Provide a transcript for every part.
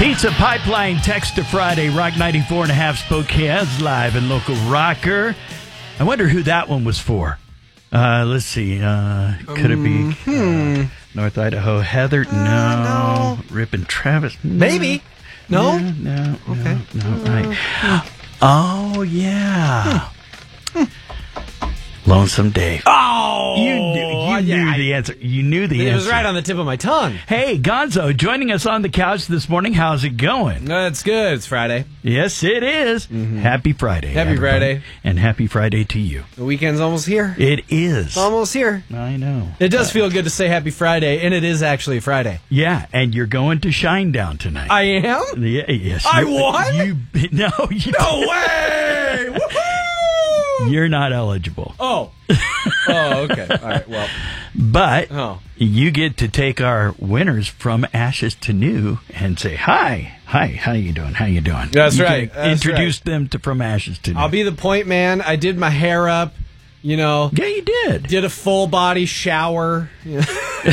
Pizza Pipeline text to Friday, Rock 94.5 Spokane's live and local rocker. I wonder who that one was for. Let's see. Could it be North Idaho Heather? No. Rip and Travis? Maybe. No? No. Okay. No. Right. Oh, yeah. Lonesome Dave. Oh! You knew the answer. You knew the answer. It was right on the tip of my tongue. Hey, Gonzo, joining us on the couch this morning. How's it going? It's good. It's Friday. Yes, it is. Happy Friday. Happy everybody. Friday. And happy Friday to you. The weekend's almost here. It is. It's almost here. I know. It does feel good to say Happy Friday, and it is actually Friday. Yeah, and you're going to Shinedown tonight. I am? Yeah, yes. I won? No way! Woohoo! You're not eligible. Oh, okay. All right, well. But you get to take our winners from ashes to new and say, hi, how you doing? How you doing? That's you right. Introduce them to from ashes to new. I'll be the point man. I did my hair up, Yeah, you did. Did a full body shower. Yeah.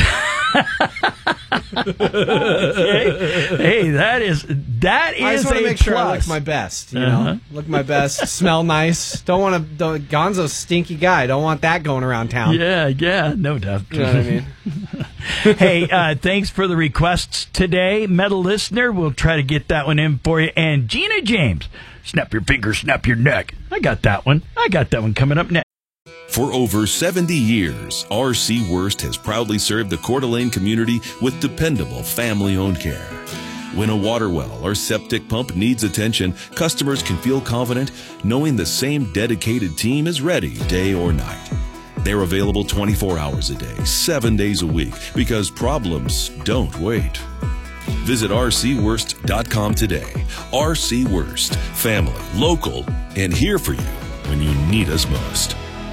Hey, that is I just want to make sure I look my best. You know, look my best, smell nice. Gonzo's stinky guy. Don't want that going around town. Yeah, no doubt. You know what I mean? Hey, thanks for the requests today, Metal Listener. We'll try to get that one in for you. And Gina James, snap your finger, snap your neck. I got that one coming up next. For over 70 years, R.C. Wurst has proudly served the Coeur d'Alene community with dependable family-owned care. When a water well or septic pump needs attention, customers can feel confident knowing the same dedicated team is ready day or night. They're available 24 hours a day, 7 days a week, because problems don't wait. Visit rcwurst.com today. R.C. Wurst, family, local, and here for you when you need us most.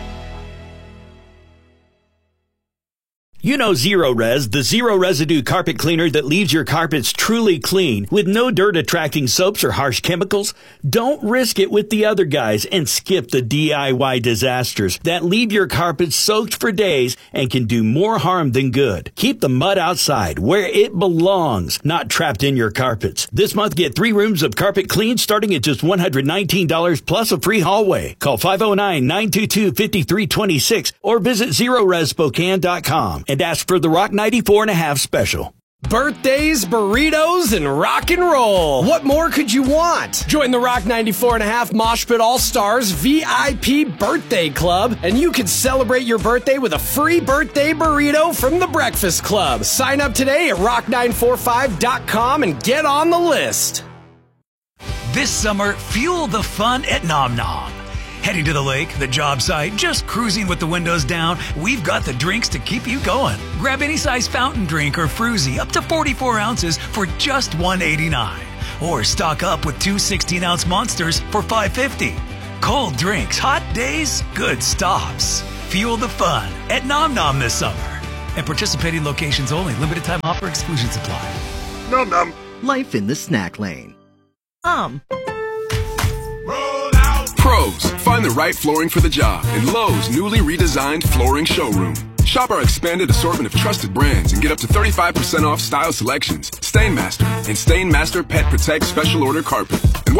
You know Zero Res, the zero residue carpet cleaner that leaves your carpets truly clean with no dirt attracting soaps or harsh chemicals. Don't risk it with the other guys and skip the DIY disasters that leave your carpets soaked for days and can do more harm than good. Keep the mud outside where it belongs, not trapped in your carpets. This month, get 3 rooms of carpet clean starting at just $119 plus a free hallway. Call 509-922-5326 or visit ZeroResSpokane.com. And ask for the Rock 94.5 special. Birthdays, burritos, and rock and roll. What more could you want? Join the Rock 94.5 Mosh Pit All-Stars VIP Birthday Club, and you can celebrate your birthday with a free birthday burrito from the Breakfast Club. Sign up today at rock945.com and get on the list. This summer, fuel the fun at Nom Nom. Heading to the lake, the job site, just cruising with the windows down, we've got the drinks to keep you going. Grab any size fountain drink or fruzy up to 44 ounces for just $1.89. Or stock up with 2 16-ounce monsters for $5.50. Cold drinks, hot days, good stops. Fuel the fun at Nom Nom this summer. At participating locations only. Limited time offer, exclusions apply. Nom Nom. Life in the snack lane. Pros, find the right flooring for the job in Lowe's newly redesigned flooring showroom. Shop our expanded assortment of trusted brands and get up to 35% off style selections, Stainmaster, and Stainmaster Pet Protect Special Order Carpet. And